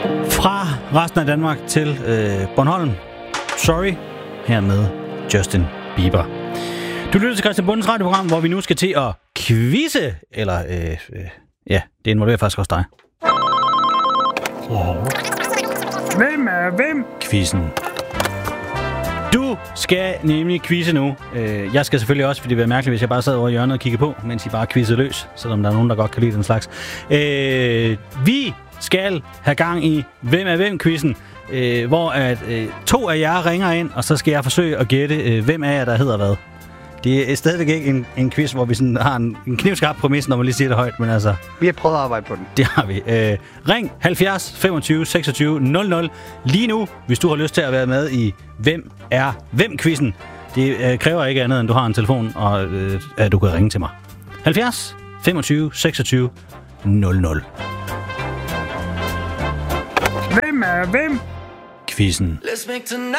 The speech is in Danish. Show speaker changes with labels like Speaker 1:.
Speaker 1: Fra resten af Danmark til Bornholm. Sorry. Her med Justin Bieber. Du lytter til Christian Bundens radioprogram, hvor vi nu skal til at quizze. Eller, ja, det involverer faktisk også dig.
Speaker 2: Hvem er hvem?
Speaker 1: Quizzen. Du skal nemlig quizze nu. Jeg skal selvfølgelig også, fordi det ville være mærkeligt, hvis jeg bare sad over i hjørnet og kiggede på, mens I bare quizzede løs, selvom der er nogen, der godt kan lide den slags. Vi skal have gang i Hvem er hvem-quizzen, hvor at 2 af jer ringer ind, og så skal jeg forsøge at gætte, hvem af jer, der hedder hvad. Det er stadigvæk ikke en quiz, hvor vi sådan har en knivskarp præmis, når man lige siger det højt, men altså...
Speaker 3: Vi har prøvet at arbejde på den.
Speaker 1: Det har vi. Ring 70 25 26 00 lige nu, hvis du har lyst til at være med i Hvem er hvem-quizzen. Det kræver ikke andet, end du har en telefon, og at du kan ringe til mig. 70 25 26 00.
Speaker 2: Hvem er hvem?
Speaker 1: Quizzen.